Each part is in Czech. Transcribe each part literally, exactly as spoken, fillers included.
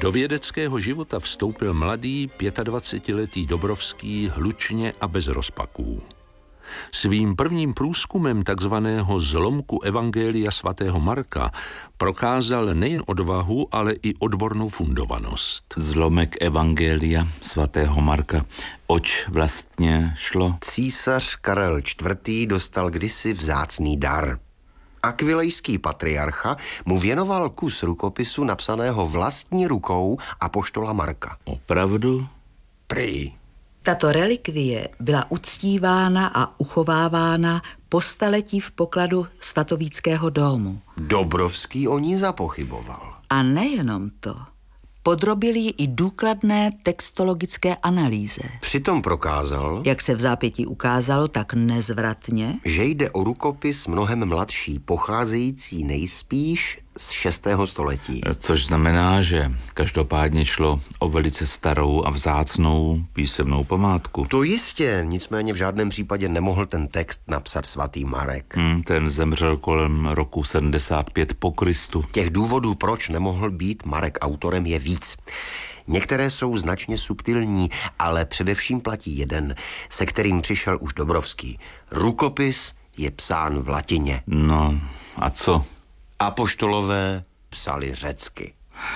Do vědeckého života vstoupil mladý dvacetiletý Dobrovský hlučně a bez rozpaků. Svým prvním průzkumem takzvaného zlomku Evangelia svatého Marka prokázal nejen odvahu, ale i odbornou fundovanost. Zlomek Evangelia svatého Marka. Oč vlastně šlo? Císař Karel čtvrtý. dostal kdysi vzácný dar. Akvilejský patriarcha mu věnoval kus rukopisu napsaného vlastní rukou apoštola Marka. Opravdu? Prý. Tato relikvie byla uctívána a uchovávána po staletí v pokladu svatovíckého domu. Dobrovský o ní zapochyboval. A nejenom to. Podrobil ji i důkladné textologické analýze. Přitom prokázal, jak se v zápětí ukázalo, tak nezvratně, že jde o rukopis mnohem mladší, pocházející nejspíš z šestého století. Což znamená, že každopádně šlo o velice starou a vzácnou písemnou památku. To jistě, nicméně v žádném případě nemohl ten text napsat svatý Marek. Hmm, ten zemřel kolem roku sedmdesát pět po Kristu. Těch důvodů, proč nemohl být Marek autorem, je víc. Některé jsou značně subtilní, ale především platí jeden, se kterým přišel už Dobrovský. Rukopis je psán v latině. No, a co? Apoštolové psali řecky.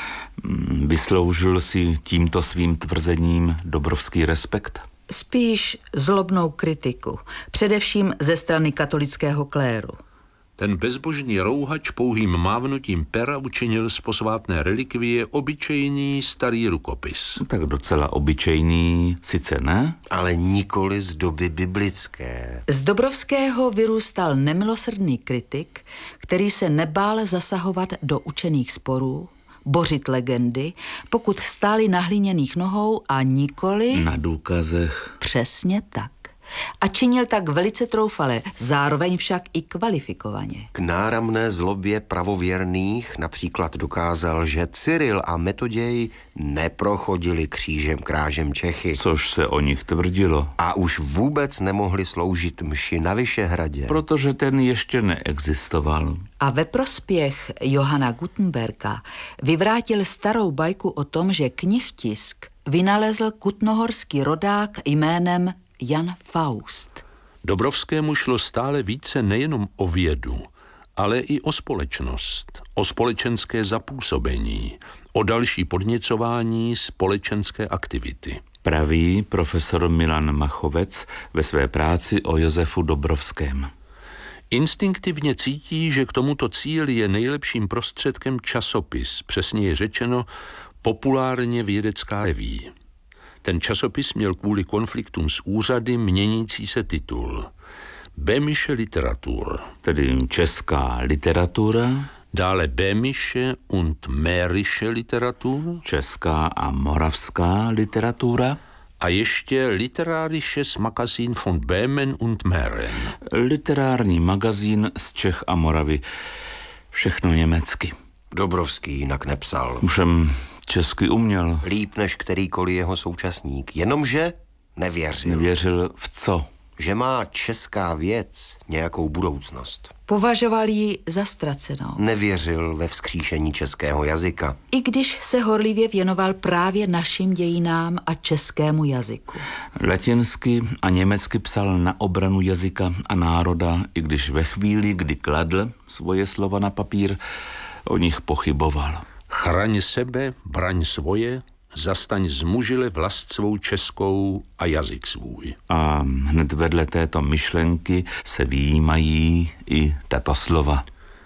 Vysloužil si tímto svým tvrzením Dobrovský respekt? Spíš zlobnou kritiku, především ze strany katolického kléru. Ten bezbožný rouhač pouhým mávnutím pera učinil z posvátné relikvie obyčejný starý rukopis. Tak docela obyčejný, sice ne? Ale nikoli z doby biblické. Z Dobrovského vyrůstal nemilosrdný kritik, který se nebál zasahovat do učených sporů, bořit legendy, pokud stály na hliněných nohou a nikoli... Na důkazech. Přesně tak. A činil tak velice troufale, zároveň však i kvalifikovaně. K náramné zlobě pravověrných například dokázal, že Cyril a Metoděj neprochodili křížem krážem Čechy. Což se o nich tvrdilo. A už vůbec nemohli sloužit mši na Vyšehradě. Protože ten ještě neexistoval. A ve prospěch Johana Gutenberga vyvrátil starou bajku o tom, že knihtisk vynalezl kutnohorský rodák jménem Jan Faust. Dobrovskému šlo stále více nejenom o vědu, ale i o společnost, o společenské zapůsobení, o další podněcování společenské aktivity. Praví profesor Milan Machovec ve své práci o Josefu Dobrovském. Instinktivně cítí, že k tomuto cíli je nejlepším prostředkem časopis, přesněji řečeno populárně vědecká reví. Ten časopis měl kvůli konfliktům s úřady měnící se titul Böhmische Literatur, tedy česká literatura, dále Böhmische und Mährische Literatur, česká a moravská literatura, a ještě Literarisches Magazin von Böhmen und Mähren. Literární magazín z Čech a Moravy. Všechno německy. Dobrovský jinak nepsal. Všem česky uměl. Líp než kterýkoliv jeho současník. Jenomže nevěřil. Nevěřil v co? Že má česká věc nějakou budoucnost. Považoval ji za ztracenou. Nevěřil ve vzkříšení českého jazyka. I když se horlivě věnoval právě našim dějinám a českému jazyku. Latinsky a německy psal na obranu jazyka a národa, i když ve chvíli, kdy kladl svoje slova na papír, o nich pochyboval. Chraň sebe, braň svoje, zastaň zmužile vlast svou českou a jazyk svůj. A hned vedle této myšlenky se vyjímají i tato slova.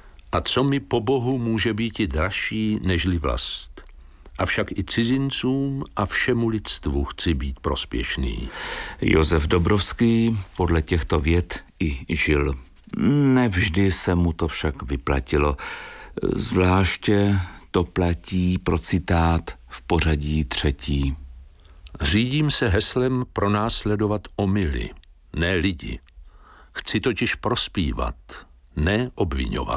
A co mi po Bohu může být i dražší nežli vlast? Avšak i cizincům a všemu lidstvu chci být prospěšný. Josef Dobrovský podle těchto vět i žil. Nevždy se mu to však vyplatilo. Zvláště to platí pro citát v pořadí třetí. Řídím se heslem pronásledovat omyly, ne lidi. Chci totiž prospívat, ne obviňovat.